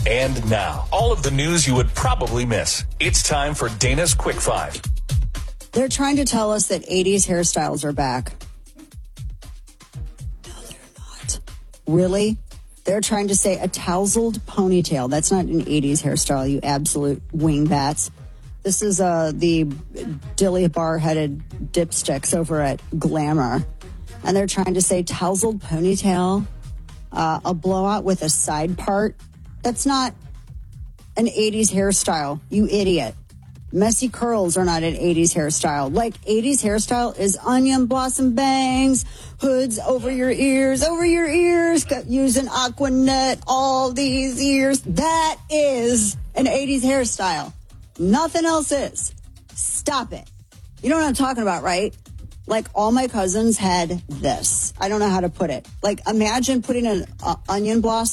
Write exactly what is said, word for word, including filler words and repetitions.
And now, all of the news you would probably miss. It's time for Dana's Quick Five. They're trying to tell us that eighties hairstyles are back. No, they're not. Really? They're trying to say a tousled ponytail. That's not an eighties hairstyle, you absolute wingbats. This is uh, the dilly bar-headed dipsticks over at Glamour. And they're trying to say tousled ponytail, uh, a blowout with a side part. That's not an eighties hairstyle, you idiot. Messy curls are not an eighties hairstyle. Like, eighties hairstyle is onion blossom bangs, hoods over your ears, over your ears, using Aquanet all these years. That is an eighties hairstyle. Nothing else is. Stop it. You know what I'm talking about, right? Like, all my cousins had this. I don't know how to put it. Like, imagine putting an uh, onion blossom